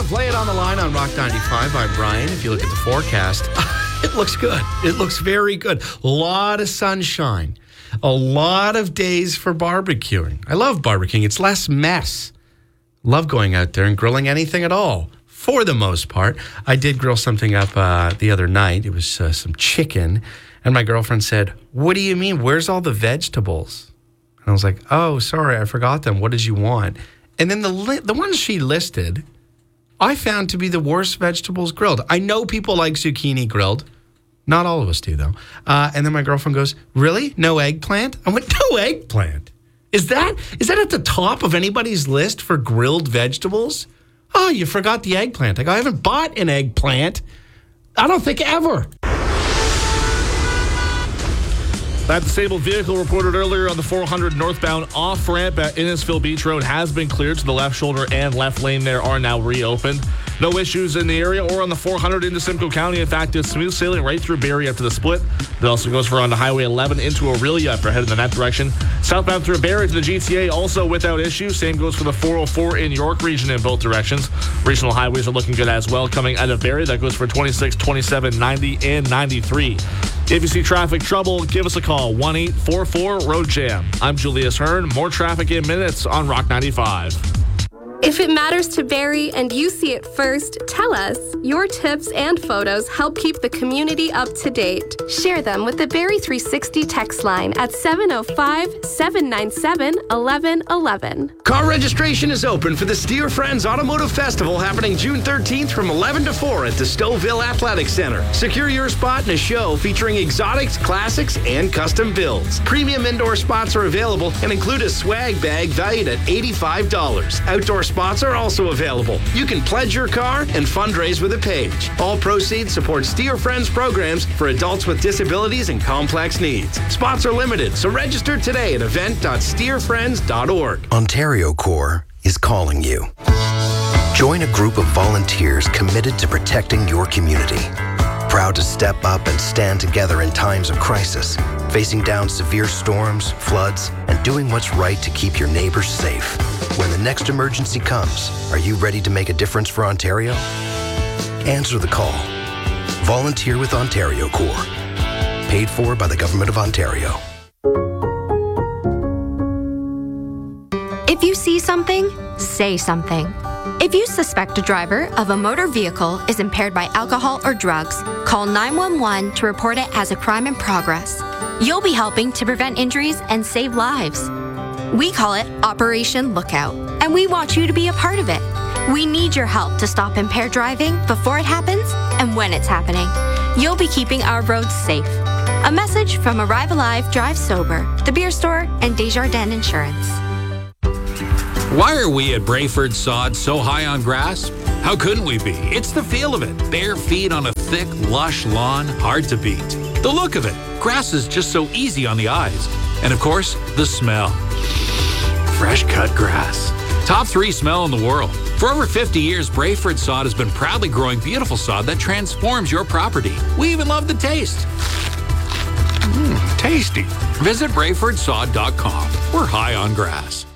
Jeff, lay it on the line on Rock 95. I'm Brian. If you look at the forecast, it looks good. It looks very good. A lot of sunshine. A lot of days for barbecuing. I love barbecuing. It's less mess. Love going out there and grilling anything at all. For the most part. I did grill something up the other night. It was some chicken. And my girlfriend said, "What do you mean? Where's all the vegetables?" And I was like, "Oh, sorry, I forgot them. What did you want?" And then the ones she listed, I found to be the worst vegetables grilled. I know people like zucchini grilled. Not all of us do, though. And then my girlfriend goes, "Really? No eggplant?" I went, "No eggplant? Is that at the top of anybody's list for grilled vegetables?" "Oh, you forgot the eggplant." I go, "I haven't bought an eggplant. I don't think ever." That disabled vehicle reported earlier on the 400 northbound off-ramp at Innisfil Beach Road has been cleared, so the left shoulder and left lane there are now reopened. No issues in the area or on the 400 into Simcoe County. In fact, it's smooth sailing right through Barrie up to the split. It also goes for onto Highway 11 into Aurelia if you're headed in that direction. Southbound through Barrie to the GTA also without issue. Same goes for the 404 in York region in both directions. Regional highways are looking good as well. Coming out of Barrie, that goes for 26, 27, 90, and 93. If you see traffic trouble, give us a call, 1-844-ROAD-JAM. I'm Julius Hearn. More traffic in minutes on Rock 95. If it matters to Barrie and you see it first, tell us. Your tips and photos help keep the community up to date. Share them with the Barrie 360 text line at 705-797-1111. Car registration is open for the Steer Friends Automotive Festival happening June 13th from 11 to 4 at the Stouffville Athletic Center. Secure your spot in a show featuring exotics, classics, and custom builds. Premium indoor spots are available and include a swag bag valued at $85. Outdoor spots are also available. You can pledge your car and fundraise with a page. All proceeds support Steer Friends programs for adults with disabilities and complex needs. Spots are limited, so register today at event.steerfriends.org. Ontario Corps is calling you. Join a group of volunteers committed to protecting your community. Proud to step up and stand together in times of crisis, facing down severe storms, floods, and doing what's right to keep your neighbors safe. When the next emergency comes, are you ready to make a difference for Ontario? Answer the call. Volunteer with Ontario Corps. Paid for by the Government of Ontario. If you see something, say something. If you suspect a driver of a motor vehicle is impaired by alcohol or drugs, call 911 to report it as a crime in progress. You'll be helping to prevent injuries and save lives. We call it Operation Lookout, and we want you to be a part of it. We need your help to stop impaired driving before it happens and when it's happening. You'll be keeping our roads safe. A message from Arrive Alive, Drive Sober, The Beer Store, and Desjardins Insurance. Why are we at Brayford Sod so high on grass? How couldn't we be? It's the feel of it. Bare feet on a thick, lush lawn, hard to beat. The look of it. Grass is just so easy on the eyes. And of course, the smell. Fresh cut grass. Top 3 smell in the world. For over 50 years, Brayford Sod has been proudly growing beautiful sod that transforms your property. We even love the taste. Tasty. Visit BrayfordSod.com. We're high on grass.